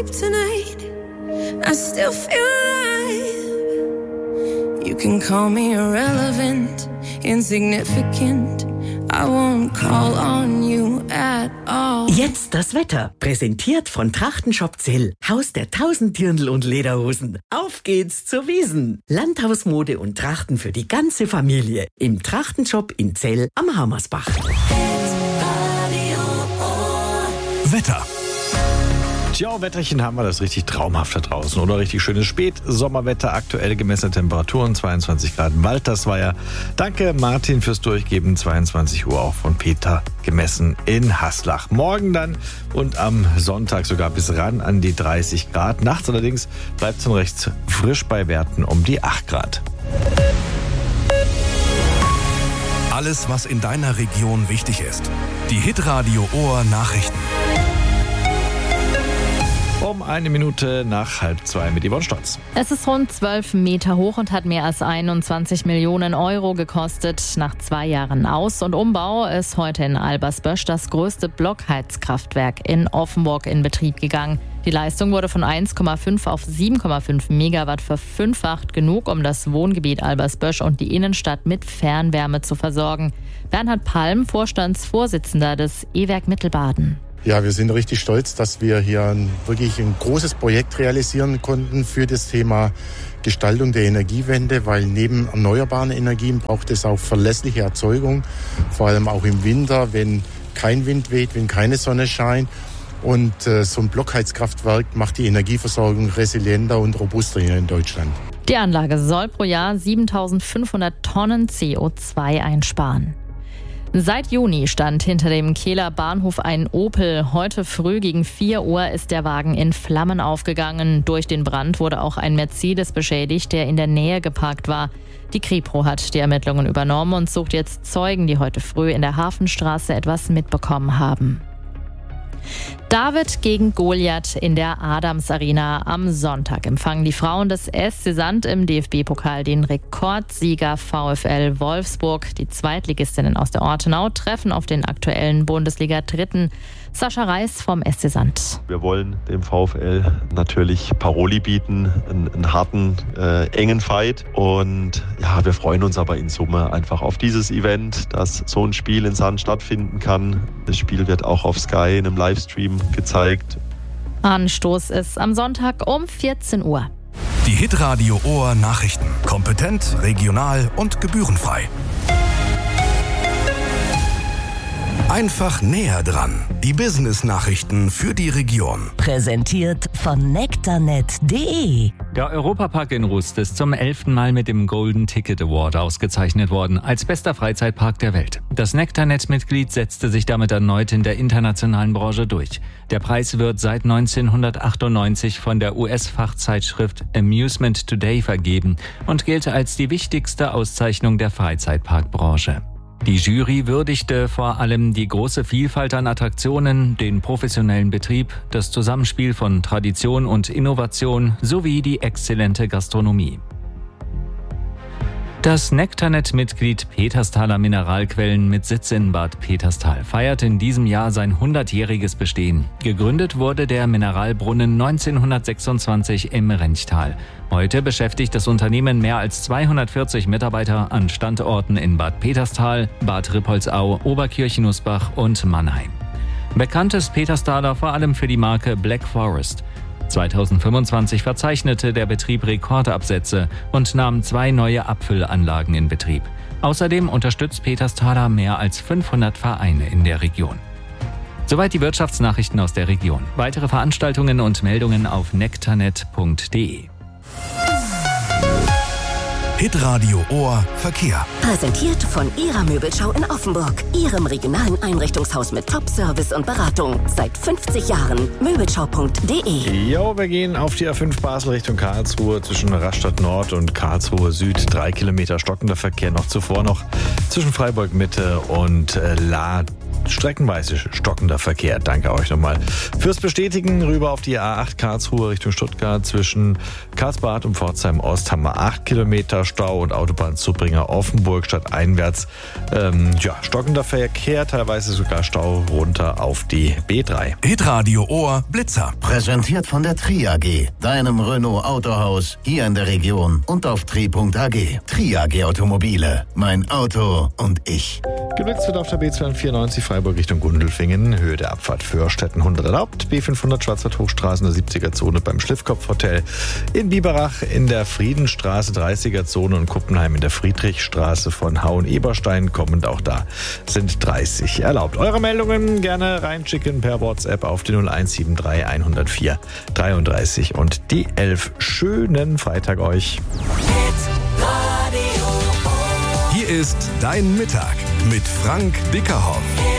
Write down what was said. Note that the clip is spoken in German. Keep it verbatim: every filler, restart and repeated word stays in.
sleep tonight, I still feel alive. You can call me irrelevant, insignificant, I won't call on you at all. Jetzt das Wetter, präsentiert von Trachtenshop Zell, Haus der tausend Dirndl und Lederhosen. Auf geht's zur Wiesn. Landhausmode und Trachten für die ganze Familie im Trachtenshop in Zell am Hammersbach. Wetter. Tja, Wetterchen haben wir das richtig traumhaft da draußen. Oder richtig schönes Spätsommerwetter. Aktuell gemessene Temperaturen zweiundzwanzig Grad in Waltersweier. Danke Martin fürs Durchgeben. zweiundzwanzig Uhr auch von Peter gemessen in Haslach. Morgen dann und am Sonntag sogar bis ran an die dreißig Grad. Nachts allerdings bleibt es dann recht frisch bei Werten um die acht Grad. Alles, was in deiner Region wichtig ist. Die Hitradio Ohr Nachrichten. Um eine Minute nach halb zwei mit Yvonne Stotz. Es ist rund zwölf Meter hoch und hat mehr als einundzwanzig Millionen Euro gekostet. Nach zwei Jahren Aus- und Umbau ist heute in Albersbösch das größte Blockheizkraftwerk in Offenburg in Betrieb gegangen. Die Leistung wurde von eins Komma fünf auf sieben Komma fünf Megawatt verfünffacht, genug, um das Wohngebiet Albersbösch und die Innenstadt mit Fernwärme zu versorgen. Bernhard Palm, Vorstandsvorsitzender des E-Werk Mittelbaden. Ja, wir sind richtig stolz, dass wir hier ein, wirklich ein großes Projekt realisieren konnten für das Thema Gestaltung der Energiewende, weil neben erneuerbaren Energien braucht es auch verlässliche Erzeugung, vor allem auch im Winter, wenn kein Wind weht, wenn keine Sonne scheint. Und äh, so ein Blockheizkraftwerk macht die Energieversorgung resilienter und robuster hier in Deutschland. Die Anlage soll pro Jahr siebentausendfünfhundert Tonnen C O zwei einsparen. Seit Juni stand hinter dem Kehler Bahnhof ein Opel. Heute früh gegen vier Uhr ist der Wagen in Flammen aufgegangen. Durch den Brand wurde auch ein Mercedes beschädigt, der in der Nähe geparkt war. Die Kripo hat die Ermittlungen übernommen und sucht jetzt Zeugen, die heute früh in der Hafenstraße etwas mitbekommen haben. David gegen Goliath in der Adams Arena. Am Sonntag empfangen die Frauen des S C Sand im D F B-Pokal den Rekordsieger VfL Wolfsburg. Die Zweitligistinnen aus der Ortenau treffen auf den aktuellen Bundesliga-Dritten Sascha Reis vom S C Sand. Wir wollen dem VfL natürlich Paroli bieten, einen, einen harten, äh, engen Fight. Und ja, wir freuen uns aber in Summe einfach auf dieses Event, dass so ein Spiel in Sand stattfinden kann. Das Spiel wird auch auf Sky in einem Livestream gezeigt. Anstoß ist am Sonntag um vierzehn Uhr. Die Hitradio Ohr Nachrichten. Kompetent, regional und gebührenfrei. Einfach näher dran. Die Business-Nachrichten für die Region. Präsentiert von nektarnet punkt de. Der Europapark in Rust ist zum elften Mal mit dem Golden Ticket Award ausgezeichnet worden, als bester Freizeitpark der Welt. Das nektarnet-Mitglied setzte sich damit erneut in der internationalen Branche durch. Der Preis wird seit neunzehnhundertachtundneunzig von der U S-Fachzeitschrift Amusement Today vergeben und gilt als die wichtigste Auszeichnung der Freizeitparkbranche. Die Jury würdigte vor allem die große Vielfalt an Attraktionen, den professionellen Betrieb, das Zusammenspiel von Tradition und Innovation sowie die exzellente Gastronomie. Das nektarnet-Mitglied Peterstaler Mineralquellen mit Sitz in Bad Peterstal feiert in diesem Jahr sein hundertjähriges Bestehen. Gegründet wurde der Mineralbrunnen neunzehnhundertsechsundzwanzig im Renchtal. Heute beschäftigt das Unternehmen mehr als zweihundertvierzig Mitarbeiter an Standorten in Bad Peterstal, Bad Rippoldsau, Oberkirchen-Usbach und Mannheim. Bekannt ist Peterstaler vor allem für die Marke Black Forest. zweitausendfünfundzwanzig verzeichnete der Betrieb Rekordabsätze und nahm zwei neue Abfüllanlagen in Betrieb. Außerdem unterstützt Peterstaler mehr als fünfhundert Vereine in der Region. Soweit die Wirtschaftsnachrichten aus der Region. Weitere Veranstaltungen und Meldungen auf nektarnet punkt de. Hitradio Ohr Verkehr. Präsentiert von Ihrer Möbelschau in Offenburg. Ihrem regionalen Einrichtungshaus mit Top-Service und Beratung. Seit fünfzig Jahren. Möbelschau punkt de. Jo, wir gehen auf die A fünf Basel Richtung Karlsruhe zwischen Rastatt Nord und Karlsruhe Süd. Drei Kilometer stockender Verkehr noch zuvor noch zwischen Freiburg Mitte und La streckenweise stockender Verkehr. Danke euch nochmal fürs Bestätigen. Rüber auf die A acht Karlsruhe Richtung Stuttgart. Zwischen Karlsbad und Pforzheim Ost haben wir acht Kilometer Stau und Autobahnzubringer Offenburg stadteinwärts. Ähm, ja, stockender Verkehr, teilweise sogar Stau runter auf die B drei. Hitradio Ohr Blitzer. Präsentiert von der Tri A G, deinem Renault Autohaus hier in der Region und auf tri punkt a g. Tri A G Automobile, mein Auto und ich. Geblitzt wird auf der B zweihundertvierundneunzig Freiburg Richtung Gundelfingen. Höhe der Abfahrt Förstetten hundert erlaubt. B fünfhundert Schwarzwald Hochstraße in der siebziger Zone beim Schliffkopf Hotel. In Biberach in der Friedenstraße dreißiger Zone und Kuppenheim in der Friedrichstraße von Hauen-Eberstein kommend. Auch da sind dreißig erlaubt. Eure Meldungen gerne reinschicken per WhatsApp auf die null eins sieben drei hundertvier dreiunddreißig und die elf. Schönen Freitag euch. Hier ist Dein Mittag mit Frank Dickerhoff.